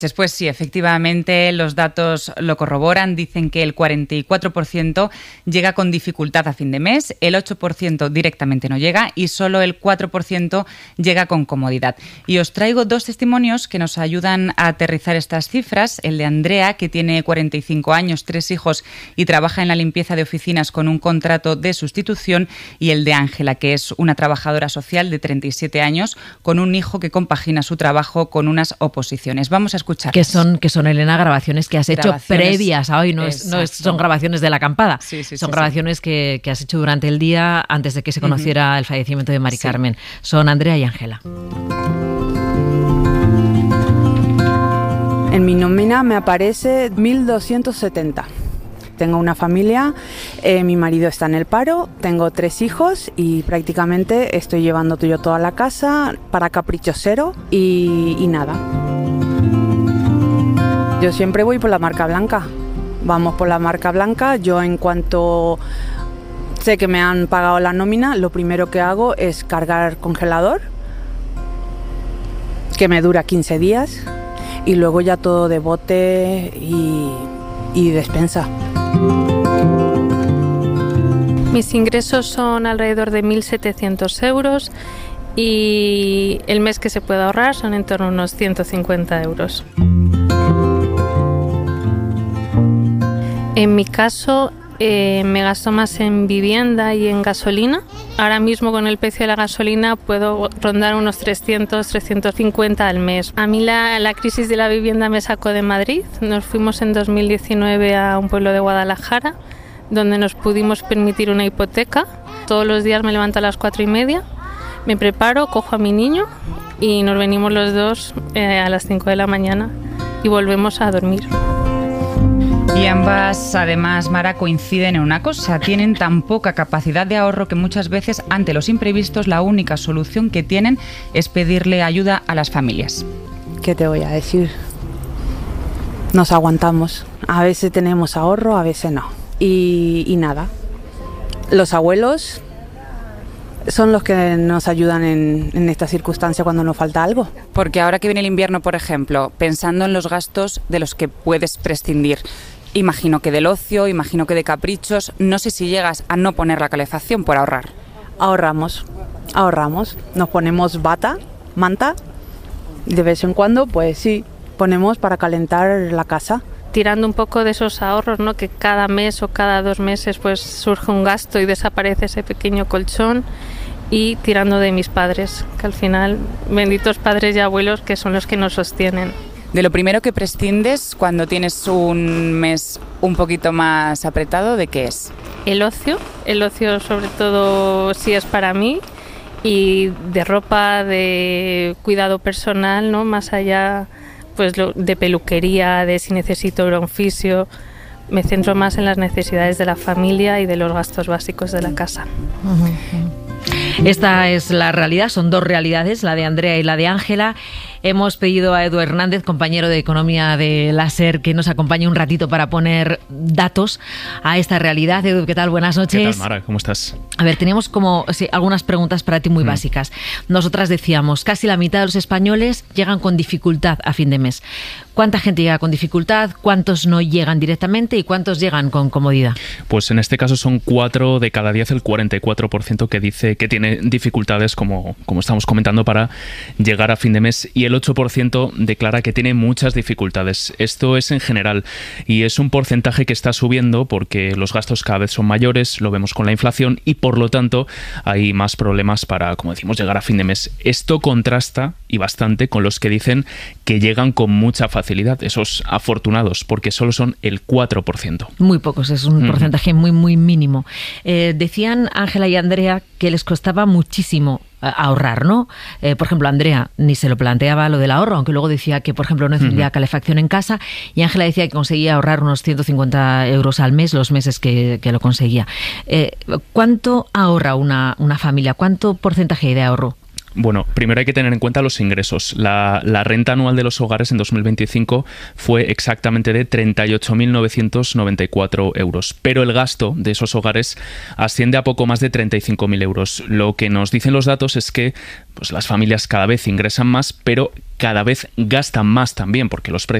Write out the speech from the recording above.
Después sí, efectivamente, los datos lo corroboran. Dicen que el 44% llega con dificultad a fin de mes, el 8% directamente no llega y solo el 4% llega con comodidad. Y os traigo 2 testimonios que nos ayudan a aterrizar estas cifras. El de Andrea, que tiene 45 años, 3 hijos y trabaja en la limpieza de oficinas con un contrato de sustitución. Y el de Ángela, que es una trabajadora social de 37 años con un hijo que compagina su trabajo con unas oposiciones. Vamos a escuchar. Que son, Elena, grabaciones que has hecho previas a hoy, son grabaciones de la acampada. Son grabaciones que has hecho durante el día antes de que se conociera el fallecimiento de Mari Carmen. Son Andrea y Ángela. En mi nómina me aparece 1.270. Tengo una familia, mi marido está en el paro, tengo 3 hijos y prácticamente estoy llevando yo toda la casa para capricho cero y nada. Yo siempre voy por la marca blanca. Vamos por la marca blanca. Yo, en cuanto sé que me han pagado la nómina, lo primero que hago es cargar congelador, que me dura 15 días, y luego ya todo de bote y despensa. Mis ingresos son alrededor de 1.700 euros y el mes que se puede ahorrar son en torno a unos 150 euros. En mi caso, me gasto más en vivienda y en gasolina. Ahora mismo, con el precio de la gasolina, puedo rondar unos 300, 350 al mes. A mí la crisis de la vivienda me sacó de Madrid. Nos fuimos en 2019 a un pueblo de Guadalajara, donde nos pudimos permitir una hipoteca. Todos los días me levanto a las 4:30, me preparo, cojo a mi niño y nos venimos los dos a las 5 de la mañana y volvemos a dormir. Y ambas, además, Mara, coinciden en una cosa: tienen tan poca capacidad de ahorro que muchas veces, ante los imprevistos, la única solución que tienen es pedirle ayuda a las familias. ¿Qué te voy a decir? Nos aguantamos. A veces tenemos ahorro, a veces no. Y nada. Los abuelos son los que nos ayudan en esta circunstancia cuando nos falta algo. Porque ahora que viene el invierno, por ejemplo, pensando en los gastos de los que puedes prescindir, imagino que del ocio, imagino que de caprichos, no sé si llegas a no poner la calefacción por ahorrar. Ahorramos. Nos ponemos bata, manta, y de vez en cuando, pues sí, ponemos para calentar la casa. Tirando un poco de esos ahorros, ¿no? Que cada mes o cada 2 meses pues surge un gasto y desaparece ese pequeño colchón, y tirando de mis padres, que al final, benditos padres y abuelos, que son los que nos sostienen. De lo primero que prescindes cuando tienes un mes un poquito más apretado, ¿de qué es? El ocio sobre todo si es para mí, y de ropa, de cuidado personal, ¿no? Más allá pues de peluquería, de si necesito ir a un fisio. Me centro más en las necesidades de la familia y de los gastos básicos de la casa. Esta es la realidad, son 2 realidades, la de Andrea y la de Ángela. Hemos pedido a Edu Hernández, compañero de Economía de la SER, que nos acompañe un ratito para poner datos a esta realidad. Edu, ¿qué tal? Buenas noches. ¿Qué tal, Mara? ¿Cómo estás? A ver, tenemos algunas preguntas para ti muy básicas. Nosotras decíamos, casi la mitad de los españoles llegan con dificultad a fin de mes. ¿Cuánta gente llega con dificultad? ¿Cuántos no llegan directamente? ¿Y cuántos llegan con comodidad? Pues en este caso son 4 de cada 10, el 44% que dice que tiene dificultades, como estamos comentando, para llegar a fin de mes, y el 8% declara que tiene muchas dificultades. Esto es en general, y es un porcentaje que está subiendo porque los gastos cada vez son mayores, lo vemos con la inflación, y por lo tanto hay más problemas para, como decimos, llegar a fin de mes. Esto contrasta, y bastante, con los que dicen que llegan con mucha facilidad, esos afortunados, porque solo son el 4%. Muy pocos, es un porcentaje muy, muy mínimo. Decían Ángela y Andrea que les costaba muchísimo ahorrar, ¿no? Por ejemplo, Andrea ni se lo planteaba lo del ahorro, aunque luego decía que, por ejemplo, no encendía calefacción en casa, y Ángela decía que conseguía ahorrar unos 150 euros al mes los meses que lo conseguía. ¿Cuánto ahorra una familia? ¿Cuánto porcentaje hay de ahorro? Bueno, primero hay que tener en cuenta los ingresos. La renta anual de los hogares en 2025 fue exactamente de 38.994 euros, pero el gasto de esos hogares asciende a poco más de 35.000 euros. Lo que nos dicen los datos es que pues, las familias cada vez ingresan más, pero cada vez gastan más también, porque los precios